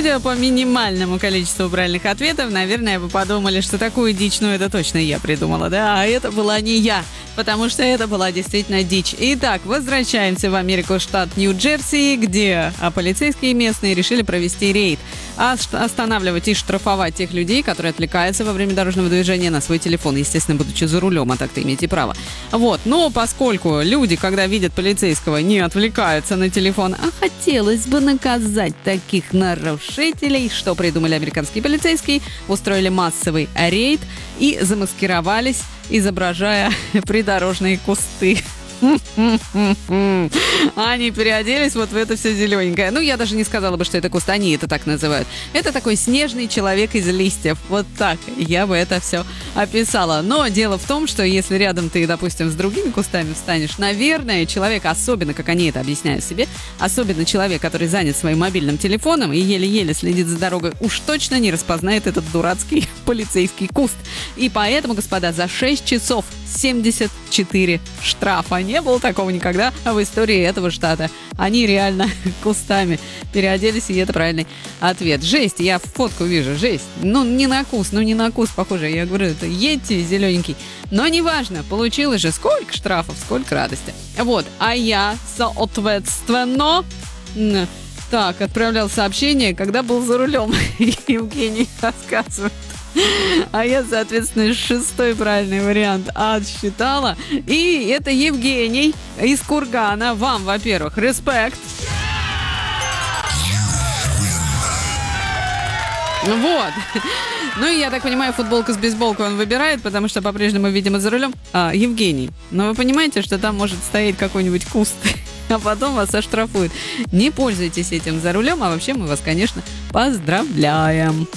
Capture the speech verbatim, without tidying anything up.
судя по минимальному количеству правильных ответов, наверное, вы подумали, что такую дичь, ну это точно я придумала, да, а это была не я, потому что это была действительно дичь. Итак, возвращаемся в Америку, штат Нью-Джерси, где а, полицейские местные решили провести рейд, а, останавливать и штрафовать тех людей, которые отвлекаются во время дорожного движения на свой телефон, естественно, будучи за рулем, а так-то имеете право. Вот, но поскольку люди, когда видят полицейского, не отвлекаются на телефон, а хотелось бы наказать таких нарушителей, что придумали американские полицейские, устроили массовый рейд и замаскировались, изображая придорожные кусты. Они переоделись вот в это все зелененькое. Ну, я даже не сказала бы, что это куст, они это так называют. Это такой снежный человек из листьев. Вот так я бы это все описала. Но дело в том, что если рядом ты, допустим, с другими кустами встанешь, наверное, человек, особенно, как они это объясняют себе, особенно человек, который занят своим мобильным телефоном и еле-еле следит за дорогой, уж точно не распознает этот дурацкий полицейский куст. И поэтому, господа, за шесть часов семьдесят четыре штрафа. Не было такого никогда в истории этого штата. Они реально кустами переоделись, и это правильный ответ. Жесть, я фотку вижу, жесть. Ну, не на куст, ну не на куст, похоже. Я говорю, это йети зелененький. Но неважно, получилось же сколько штрафов, сколько радости. Вот, а я, соответственно, так, отправлял сообщение, когда был за рулем. Евгений рассказывает. А я, соответственно, шестой правильный вариант отсчитала. И это Евгений из Кургана. Вам, во-первых, респект. Вот. Ну и, я так понимаю, футболку с бейсболкой он выбирает, потому что по-прежнему, видимо, за рулем. А, Евгений, но вы понимаете, что там может стоять какой-нибудь куст, а потом вас оштрафуют. Не пользуйтесь этим за рулем, а вообще мы вас, конечно, поздравляем.